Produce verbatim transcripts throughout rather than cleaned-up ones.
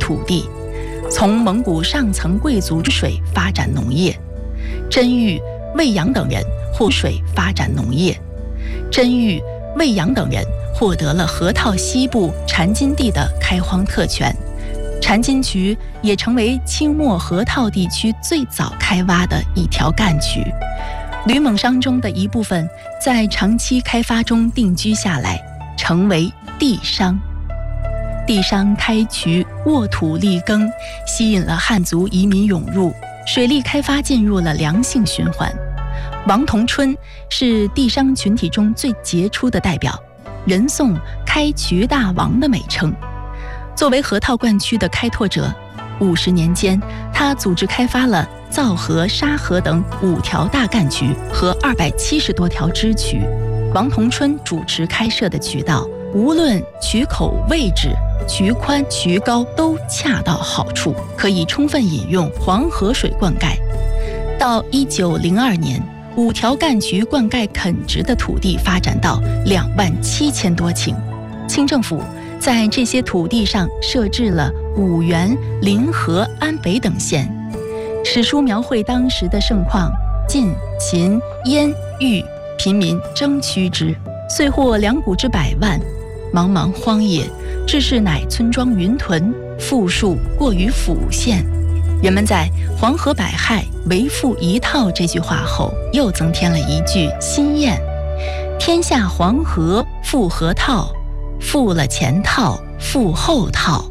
土地，从蒙古上层贵族之水发展农业。真玉、卫阳等人获水发展农业。真玉、卫阳等人获得了河套西部禅津地的开荒特权。禅津渠也成为清末河套地区最早开挖的一条干渠。吕蒙商中的一部分在长期开发中定居下来，成为地商。地商开渠沃土利耕，吸引了汉族移民涌入，水利开发进入了良性循环。王同春是地商群体中最杰出的代表，人送开渠大王的美称。作为河套灌区的开拓者，五十年间，他组织开发了皂河、沙河等五条大干渠和二百七十多条支渠。王同春主持开设的渠道，无论渠口位置、渠宽、渠高都恰到好处，可以充分引用黄河水灌溉。到一九零二年，五条干渠灌溉垦殖的土地发展到两万七千多顷。清政府在这些土地上设置了五原、临河、安北等县。史书描绘当时的盛况，晋、秦、燕、豫平民争趋之，遂获两谷之百万。茫茫荒野，志士乃村庄云屯，富庶过于府县。人们在黄河百害，为富一套这句话后，又增添了一句新谚：天下黄河富河套，富了前套，富后套。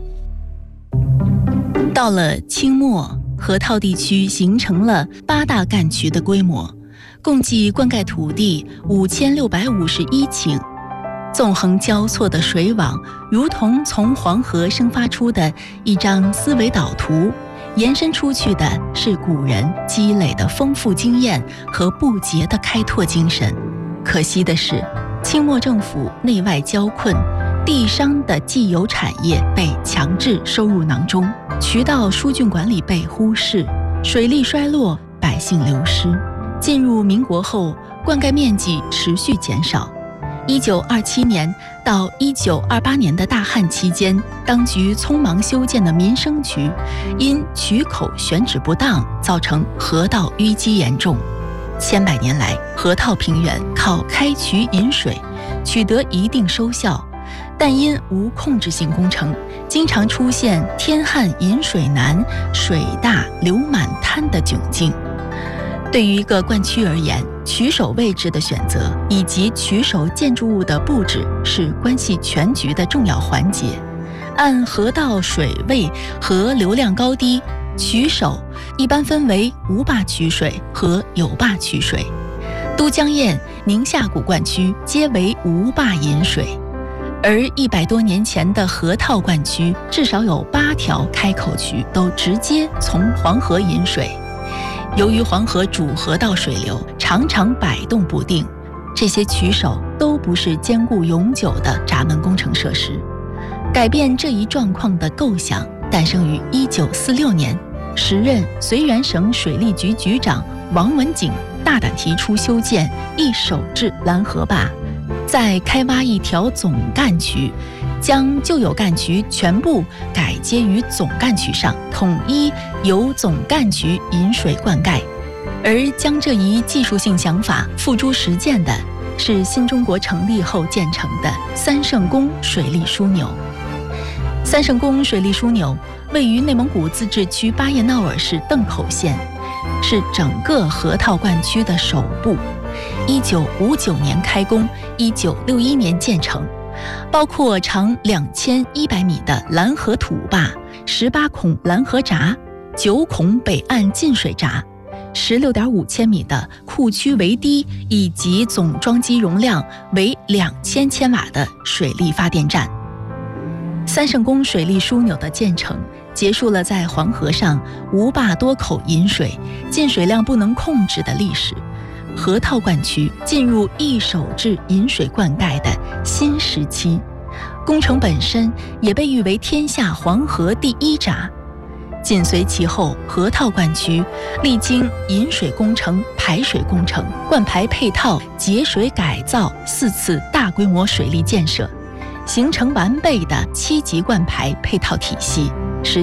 到了清末，河套地区形成了八大干渠的规模，共计灌溉土地五千六百五十一顷。纵横交错的水网，如同从黄河生发出的一张思维导图，延伸出去的是古人积累的丰富经验和不竭的开拓精神。可惜的是，清末政府内外交困，地商的既有产业被强制收入囊中，渠道疏浚管理被忽视，水利衰落，百姓流失。进入民国后，灌溉面积持续减少。一九二七年到一九二八年的大旱期间，当局匆忙修建的民生渠，因渠口选址不当，造成河道淤积严重。千百年来，河套平原靠开渠引水，取得一定收效，但因无控制性工程，经常出现天旱引水难、水大流满滩的窘境。对于一个灌区而言，渠首位置的选择以及渠首建筑物的布置是关系全局的重要环节。按河道水位和流量高低，渠首一般分为无坝渠水和有坝渠水。都江堰、宁夏谷灌区皆为无坝引水，而一百多年前的河套灌区至少有八条开口渠都直接从黄河引水。由于黄河主河道水流常常摆动不定，这些渠首都不是坚固永久的闸门工程设施。改变这一状况的构想诞生于一九四六年，时任绥远省水利局局长王文景大胆提出修建一手制拦河坝，再开挖一条总干渠，将旧有干渠全部改接于总干渠上，统一由总干渠引水灌溉。而将这一技术性想法付诸实践的是新中国成立后建成的三圣宫水利枢纽。三圣宫水利枢纽位于内蒙古自治区巴彦淖尔市邓口县，是整个河套灌区的首部。一九五九年开工，一九六一年建成，包括长两千一百米的拦河土坝、十八孔拦河闸、九孔北岸进水闸、十六点五千米的库区围堤，以及总装机容量为两千千瓦的水利发电站。三圣宫水利枢纽的建成，结束了在黄河上无坝多口引水、进水量不能控制的历史。河套灌区进入一手制引水灌溉的新时期，工程本身也被誉为天下黄河第一闸。紧随其后，河套灌区历经引水工程、排水工程、灌排配套、节水改造四次大规模水利建设，形成完备的七级灌排配套体系。